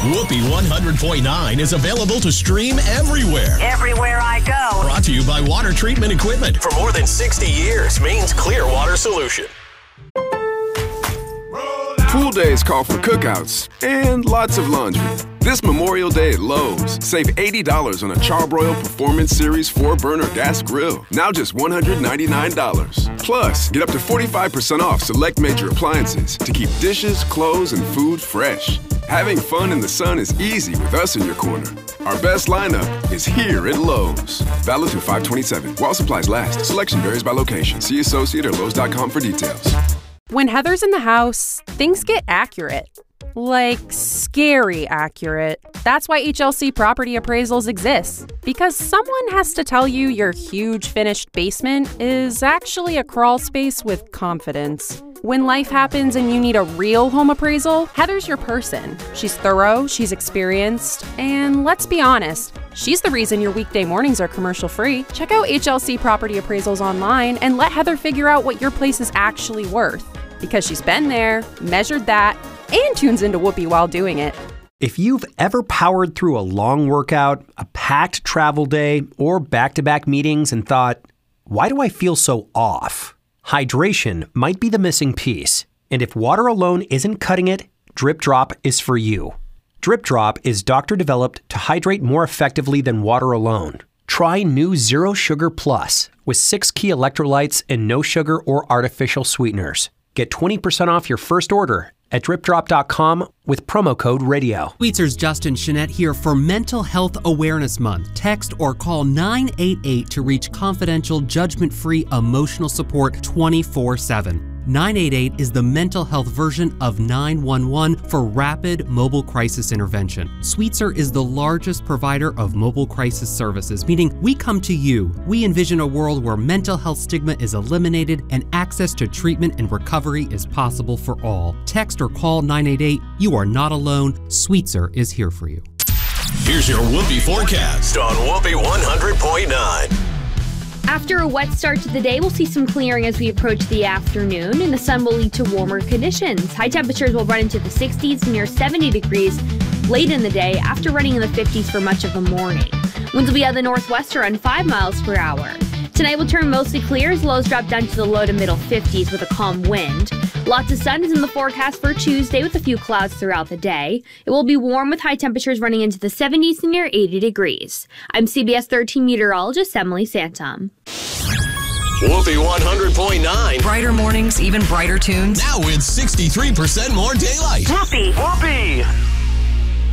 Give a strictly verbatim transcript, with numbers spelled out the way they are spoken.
Whoopee one hundred point nine is available to stream everywhere. Everywhere I go. Brought to you by Water Treatment Equipment. For more than sixty years, Maine's clear water solution. Pool days call for cookouts and lots of laundry. This Memorial Day at Lowe's, save eighty dollars on a Charbroil Performance Series four burner gas grill. Now just one hundred ninety-nine dollars. Plus, get up to forty-five percent off select major appliances to keep dishes, clothes, and food fresh. Having fun in the sun is easy with us in your corner. Our best lineup is here at Lowe's. Valid through five twenty-seven. While supplies last. Selection varies by location. See associate or lowes dot com for details. When Heather's in the house, things get accurate. Like, scary accurate. That's why H L C Property Appraisals exists. Because someone has to tell you your huge finished basement is actually a crawl space with confidence. When life happens and you need a real home appraisal, Heather's your person. She's thorough, she's experienced, and let's be honest, she's the reason your weekday mornings are commercial-free. Check out H L C Property Appraisals online and let Heather figure out what your place is actually worth. Because she's been there, measured that, and tunes into Whoopee while doing it. If you've ever powered through a long workout, a packed travel day, or back-to-back meetings and thought, why do I feel so off? Hydration might be the missing piece. And if water alone isn't cutting it, Drip Drop is for you. Drip Drop is doctor-developed to hydrate more effectively than water alone. Try new Zero Sugar Plus with six key electrolytes and no sugar or artificial sweeteners. Get twenty percent off your first order at drip drop dot com with promo code radio. Sweetser's Justin Chenette here for Mental Health Awareness Month. Text or call nine eight eight to reach confidential, judgment-free emotional support twenty-four seven. nine eight eight is the mental health version of nine one one for rapid mobile crisis intervention. Sweetser is the largest provider of mobile crisis services, meaning we come to you. We envision a world where mental health stigma is eliminated and access to treatment and recovery is possible for all. Text or call nine eight eight. You are not alone. Sweetser is here for you. Here's your Whoopee forecast on Whoopee one hundred point nine. After a wet start to the day, we'll see some clearing as we approach the afternoon, and the sun will lead to warmer conditions. High temperatures will run into the sixties, near seventy degrees late in the day, after running in the fifties for much of the morning. Winds will be out of the northwest around five miles per hour. Tonight will turn mostly clear as lows drop down to the low to middle fifties with a calm wind. Lots of sun is in the forecast for Tuesday with a few clouds throughout the day. It will be warm with high temperatures running into the seventies and near eighty degrees. I'm C B S thirteen meteorologist Emily Santom. Whoopee one hundred point nine. Brighter mornings, even brighter tunes. Now with sixty-three percent more daylight. Whoopee, Whoopee.